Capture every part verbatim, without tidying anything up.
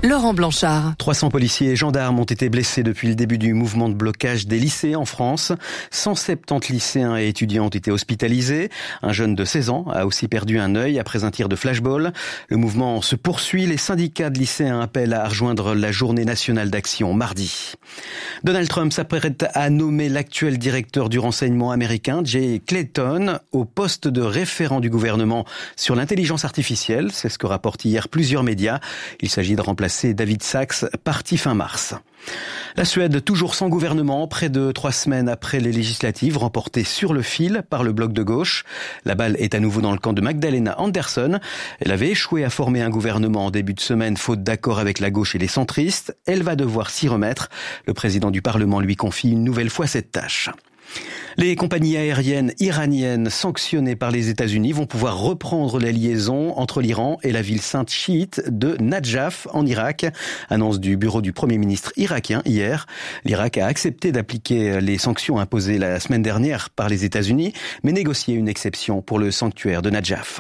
Laurent Blanchard. trois cents policiers et gendarmes ont été blessés depuis le début du mouvement de blocage des lycées en France. cent soixante-dix lycéens et étudiants ont été hospitalisés. Un jeune de seize ans a aussi perdu un œil après un tir de flashball. Le mouvement se poursuit. Les syndicats de lycéens appellent à rejoindre la journée nationale d'action mardi. Donald Trump s'apprête à nommer l'actuel directeur du renseignement américain, Jay Clayton, au poste de référent du gouvernement sur l'intelligence artificielle. C'est ce que rapportent hier plusieurs médias. Il s'agit de remplacer David Sachs, parti fin mars. La Suède, toujours sans gouvernement, près de trois semaines après les législatives remportées sur le fil par le bloc de gauche. La balle est à nouveau dans le camp de Magdalena Andersson. Elle avait échoué à former un gouvernement en début de semaine, faute d'accord avec la gauche et les centristes. Elle va devoir s'y remettre. Le président du Parlement lui confie une nouvelle fois cette tâche. Les compagnies aériennes iraniennes sanctionnées par les États-Unis vont pouvoir reprendre les liaisons entre l'Iran et la ville sainte chiite de Nadjaf en Irak. Annonce du bureau du Premier ministre irakien hier. L'Irak a accepté d'appliquer les sanctions imposées la semaine dernière par les États-Unis, mais négocié une exception pour le sanctuaire de Nadjaf.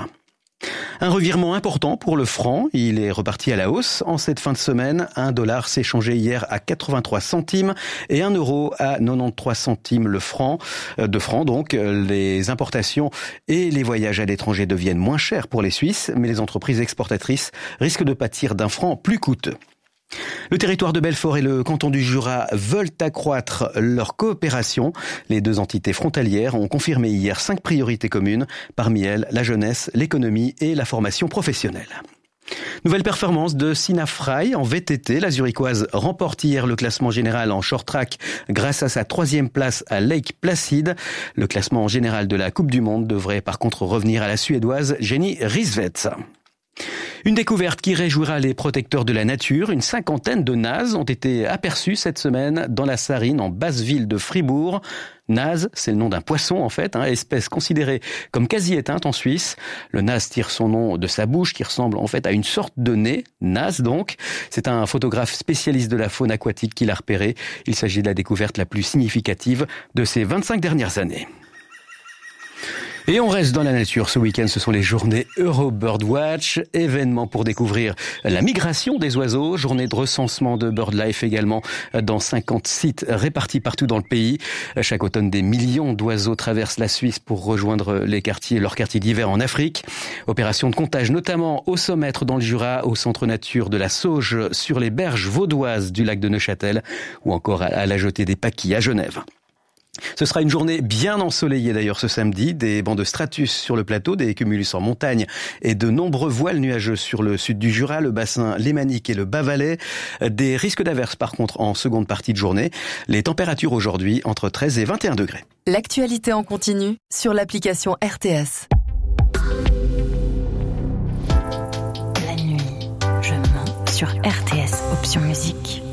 Un revirement important pour le franc, il est reparti à la hausse en cette fin de semaine. Un dollar s'est échangé hier à quatre-vingt-trois centimes et un euro à quatre-vingt-treize centimes le franc. De franc donc, les importations et les voyages à l'étranger deviennent moins chers pour les Suisses, mais les entreprises exportatrices risquent de pâtir d'un franc plus coûteux. Le territoire de Belfort et le canton du Jura veulent accroître leur coopération. Les deux entités frontalières ont confirmé hier cinq priorités communes. Parmi elles, la jeunesse, l'économie et la formation professionnelle. Nouvelle performance de Sina Frey en V T T. La Zurichoise remporte hier le classement général en short track grâce à sa troisième place à Lake Placid. Le classement général de la Coupe du Monde devrait par contre revenir à la Suédoise Jenny Rissveds. Une découverte qui réjouira les protecteurs de la nature. Une cinquantaine de nazes ont été aperçus cette semaine dans la Sarine, en basse ville de Fribourg. Nase, c'est le nom d'un poisson en fait, hein, espèce considérée comme quasi éteinte en Suisse. Le nase tire son nom de sa bouche qui ressemble en fait à une sorte de nez, nase donc. C'est un photographe spécialiste de la faune aquatique qui l'a repéré. Il s'agit de la découverte la plus significative de ces vingt-cinq dernières années. Et on reste dans la nature. Ce week-end, ce sont les journées Euro Birdwatch, événement pour découvrir la migration des oiseaux, journée de recensement de BirdLife également dans cinquante sites répartis partout dans le pays. Chaque automne, des millions d'oiseaux traversent la Suisse pour rejoindre les quartiers, leurs quartiers d'hiver en Afrique. Opération de comptage notamment au Sommêtre dans le Jura, au centre nature de la Sauge, sur les berges vaudoises du lac de Neuchâtel ou encore à la jetée des Paquis à Genève. Ce sera une journée bien ensoleillée d'ailleurs ce samedi, des bancs de stratus sur le plateau, des cumulus en montagne et de nombreux voiles nuageux sur le sud du Jura, le bassin lémanique et le Bas-Valais. Des risques d'averses par contre en seconde partie de journée. Les températures aujourd'hui entre treize et vingt et un degrés. L'actualité en continu sur l'application R T S. La nuit, je mens sur R T S, option musique.